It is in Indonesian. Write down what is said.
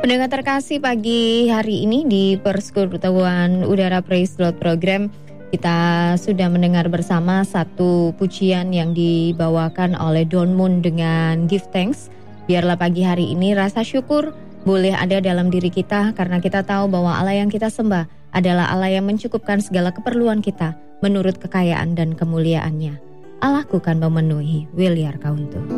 Pendengar terkasih, pagi hari ini di Persekutuan Udara Praise Lord Program kita sudah mendengar bersama satu pujian yang dibawakan oleh Don Moon dengan Give Thanks. Biarlah pagi hari ini rasa syukur boleh ada dalam diri kita, karena kita tahu bahwa Allah yang kita sembah adalah Allah yang mencukupkan segala keperluan kita menurut kekayaan dan kemuliaannya. Allahku kan memenuhi Williar Kauntu.